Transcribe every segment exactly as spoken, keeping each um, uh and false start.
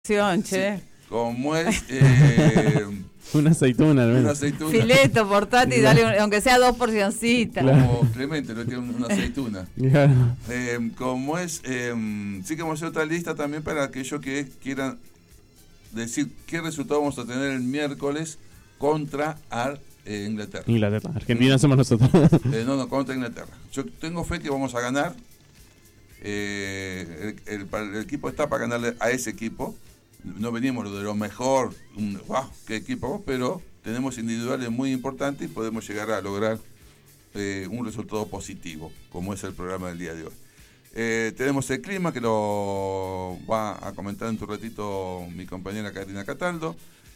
Che. Sí, como es eh, una aceituna, al menos. Una aceituna. Fileto, portátil, dale un, aunque sea dos porcioncitas. Como Clemente, no tiene una aceituna. Claro. Eh, como es, eh, sí que vamos a hacer otra lista también para aquellos que quieran decir qué resultado vamos a tener el miércoles contra Ar, eh, Inglaterra. Inglaterra, Argentina somos nosotros. Eh, no, no, contra Inglaterra. Yo tengo fe que vamos a ganar. Eh, el, el, el equipo está para ganarle a ese equipo. No venimos de lo mejor, un, wow, qué equipo, pero tenemos individuales muy importantes y podemos llegar a lograr eh, un resultado positivo, como es el programa del día de hoy. Eh, tenemos el clima, que lo va a comentar en tu ratito mi compañera Karina Cataldo.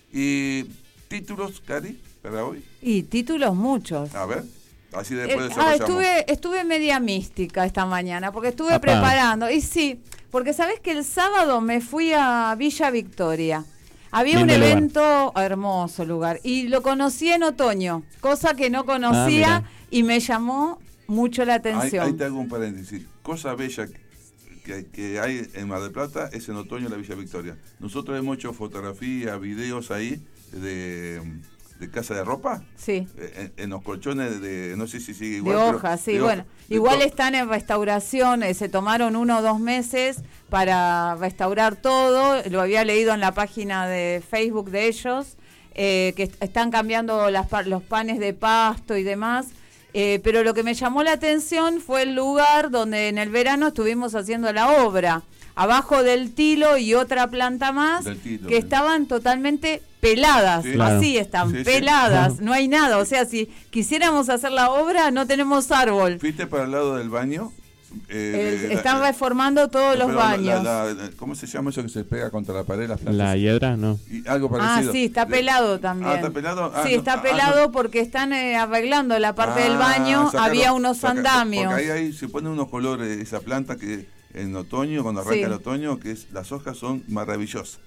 Y títulos, Cari, para hoy. Y títulos muchos. A ver. Así después eh, ah, estuve, estuve media mística esta mañana, porque estuve Apá. preparando. Y sí, porque sabés que el sábado me fui a Villa Victoria. Había Lindo un evento, lugar. hermoso lugar, y lo conocí en otoño, cosa que no conocía ah, y me llamó mucho la atención. Ahí, ahí te hago un paréntesis. Cosa bella que, que hay en Mar del Plata es en otoño la Villa Victoria. Nosotros hemos hecho fotografías, videos ahí de... de casa de ropa, sí, en, en los colchones de, no sé si sigue igual, de hojas, sí, de bueno, hoja, igual están en restauración, eh, se tomaron uno o dos meses para restaurar todo, lo había leído en la página de Facebook de ellos, eh, que están cambiando las, los panes de pasto y demás, eh, pero lo que me llamó la atención fue el lugar donde en el verano estuvimos haciendo la obra, abajo del tilo y otra planta más, tilo, que eh. estaban totalmente peladas, sí, claro. así están, sí, peladas, sí. no hay nada, o sea, si quisiéramos hacer la obra, no tenemos árbol. ¿Fuiste para el lado del baño? Eh, el, están la, reformando todos los baños. La, la, ¿Cómo se llama eso que se pega contra la pared? Las plantas? La hiedra, no. Y algo parecido. Ah, sí, está pelado también. Ah, ¿está pelado? Ah, sí, no, está ah, pelado no. porque están eh, arreglando la parte ah, del baño, sacaron, había unos sacaron, andamios. Porque ahí, ahí se ponen unos colores, esa planta que en otoño, cuando arranca sí. el otoño, que es, las hojas son maravillosas.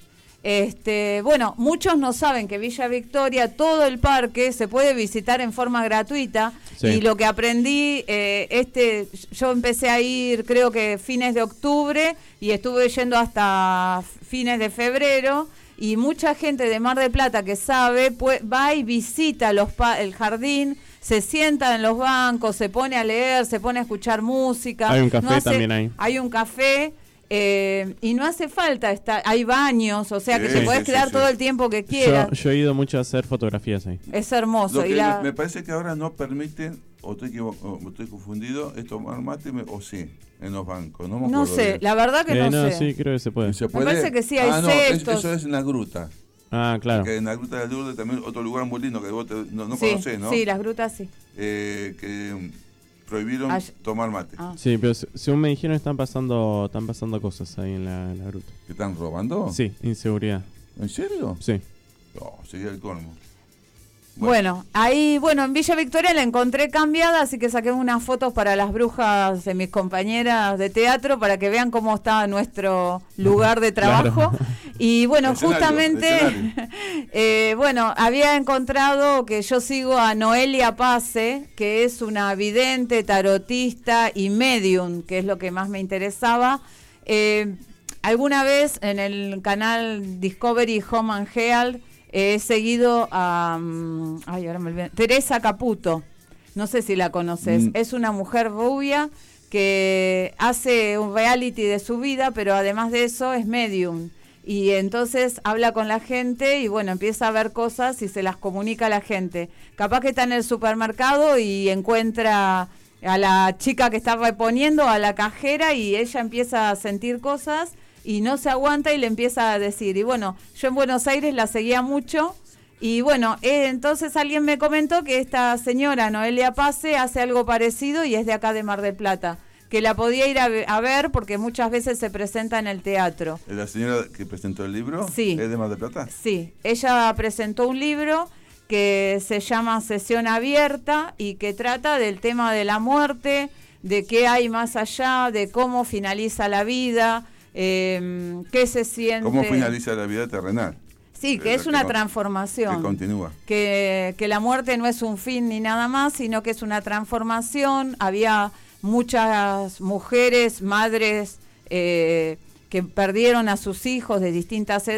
Este, bueno, muchos no saben que Villa Victoria, todo el parque se puede visitar en forma gratuita sí. y lo que aprendí, eh, este, yo empecé a ir creo que fines de octubre y estuve yendo hasta fines de febrero y mucha gente de Mar del Plata que sabe pues, va y visita los pa- el jardín, se sienta en los bancos, se pone a leer, se pone a escuchar música. Hay un café no hace, también ahí. Hay un café. Eh, y no hace falta estar, hay baños, o sea sí, que te podés sí, quedar sí, todo sí. el tiempo que quieras. Yo, yo he ido mucho a hacer fotografías ahí. Es hermoso. Y la... Me parece que ahora no permiten, o estoy, o estoy confundido, es tomar mate o sí, en los bancos. No, me no sé, bien. la verdad que eh, no, no sé. Sí, creo que se puede. ¿Se puede? Me parece que sí, hay ah, no, cestos. Es, eso es en la gruta. Ah, claro. Que en la gruta de Lourdes también otro lugar muy lindo que vos te, no, no sí, conocés, ¿no? Sí, las grutas sí. Eh, que prohibieron Ay, tomar mate. Ah. Sí, pero según me dijeron están pasando están pasando cosas ahí en la, en la gruta. ¿Que están robando? Sí, inseguridad. ¿En serio? Sí. No, sería el colmo. Bueno. bueno, ahí, bueno, en Villa Victoria la encontré cambiada, así que saqué unas fotos para las brujas de mis compañeras de teatro para que vean cómo está nuestro lugar de trabajo. Claro. Y bueno, escenario, justamente, eh, bueno, había encontrado que yo sigo a Noelia Pase, que es una vidente, tarotista y medium, que es lo que más me interesaba. Eh, alguna vez en el canal Discovery Home and Health he seguido a um, ay, ahora me olvidé, Teresa Caputo, no sé si la conoces, mm. es una mujer rubia que hace un reality de su vida, pero además de eso es medium, y entonces habla con la gente y bueno, empieza a ver cosas y se las comunica a la gente. Capaz que está en el supermercado y encuentra a la chica que está reponiendo, a la cajera, y ella empieza a sentir cosas y no se aguanta y le empieza a decir. Y bueno, yo en Buenos Aires la seguía mucho y bueno, eh, entonces alguien me comentó que esta señora Noelia Pase hace algo parecido y es de acá de Mar del Plata, que la podía ir a, a ver porque muchas veces se presenta en el teatro. ¿La señora que presentó el libro? Sí. ¿Es de Mar del Plata? Sí, ella presentó un libro que se llama Sesión Abierta y que trata del tema de la muerte, de qué hay más allá, de cómo finaliza la vida, Eh, ¿qué se siente? ¿Cómo finaliza la vida terrenal? Sí, que es una transformación. Que continúa. Que, que la muerte no es un fin ni nada más, sino que es una transformación. Había muchas mujeres, madres, eh, que perdieron a sus hijos de distintas edades